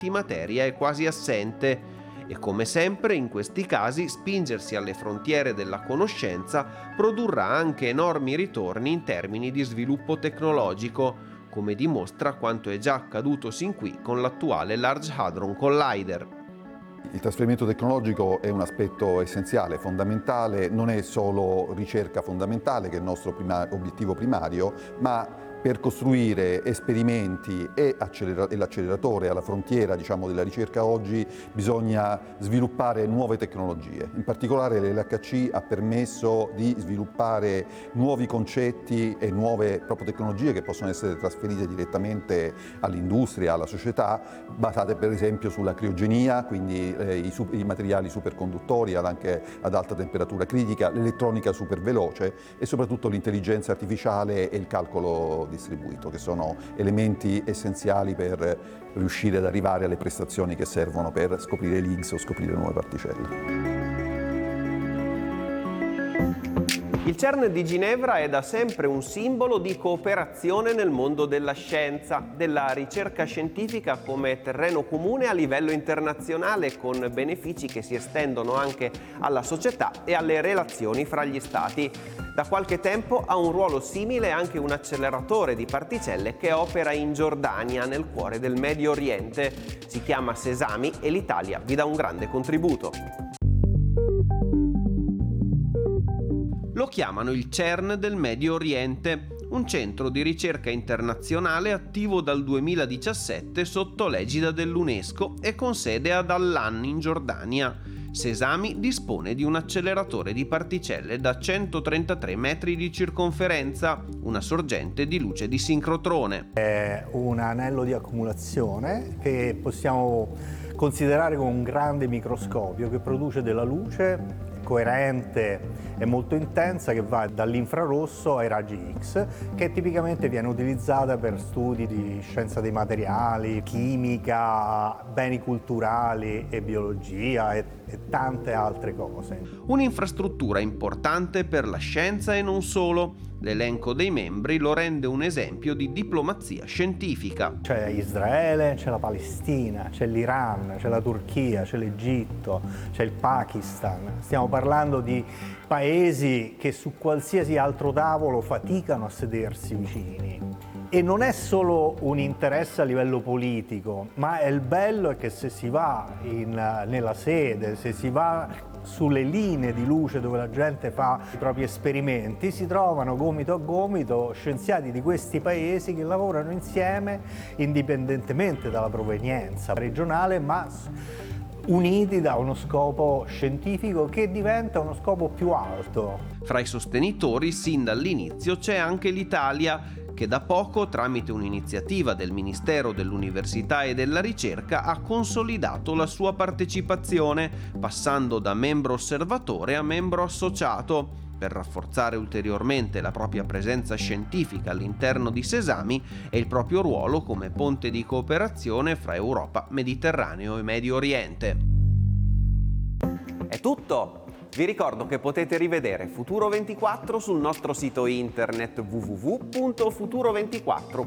materia è quasi assente. E come sempre in questi casi spingersi alle frontiere della conoscenza produrrà anche enormi ritorni in termini di sviluppo tecnologico, come dimostra quanto è già accaduto sin qui con l'attuale Large Hadron Collider. Il trasferimento tecnologico è un aspetto essenziale, fondamentale, non è solo ricerca fondamentale che è il nostro obiettivo primario, ma per costruire esperimenti e l'acceleratore alla frontiera, della ricerca oggi bisogna sviluppare nuove tecnologie. In particolare l'LHC ha permesso di sviluppare nuovi concetti e nuove proprio tecnologie che possono essere trasferite direttamente all'industria, alla società, basate per esempio sulla criogenia, quindi i materiali superconduttori anche ad alta temperatura critica, l'elettronica superveloce e soprattutto l'intelligenza artificiale e il calcolo distribuito, che sono elementi essenziali per riuscire ad arrivare alle prestazioni che servono per scoprire l'Higgs o scoprire nuove particelle. Il CERN di Ginevra è da sempre un simbolo di cooperazione nel mondo della scienza, della ricerca scientifica come terreno comune a livello internazionale, con benefici che si estendono anche alla società e alle relazioni fra gli stati. Da qualche tempo ha un ruolo simile anche un acceleratore di particelle che opera in Giordania, nel cuore del Medio Oriente. Si chiama Sesami e l'Italia vi dà un grande contributo. Lo chiamano il CERN del Medio Oriente, un centro di ricerca internazionale attivo dal 2017 sotto l'egida dell'UNESCO e con sede ad Allan in Giordania. Sesami dispone di un acceleratore di particelle da 133 metri di circonferenza, una sorgente di luce di sincrotrone. È un anello di accumulazione che possiamo considerare come un grande microscopio che produce della luce coerente e molto intensa che va dall'infrarosso ai raggi X, che tipicamente viene utilizzata per studi di scienza dei materiali, chimica, beni culturali e biologia e tante altre cose. Un'infrastruttura importante per la scienza e non solo. L'elenco dei membri lo rende un esempio di diplomazia scientifica. C'è Israele, c'è la Palestina, c'è l'Iran, c'è la Turchia, c'è l'Egitto, c'è il Pakistan. Stiamo parlando di paesi che su qualsiasi altro tavolo faticano a sedersi vicini. E non è solo un interesse a livello politico, ma il bello è che se si va nella sede, se si va sulle linee di luce dove la gente fa i propri esperimenti, si trovano gomito a gomito scienziati di questi paesi che lavorano insieme indipendentemente dalla provenienza regionale, ma uniti da uno scopo scientifico che diventa uno scopo più alto. Fra i sostenitori, sin dall'inizio, c'è anche l'Italia, che da poco, tramite un'iniziativa del Ministero dell'Università e della Ricerca, ha consolidato la sua partecipazione, passando da membro osservatore a membro associato, per rafforzare ulteriormente la propria presenza scientifica all'interno di Sesami e il proprio ruolo come ponte di cooperazione fra Europa, Mediterraneo e Medio Oriente. È tutto! Vi ricordo che potete rivedere Futuro 24 sul nostro sito internet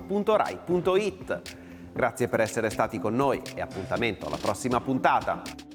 www.futuro24.rai.it. Grazie per essere stati con noi e appuntamento alla prossima puntata!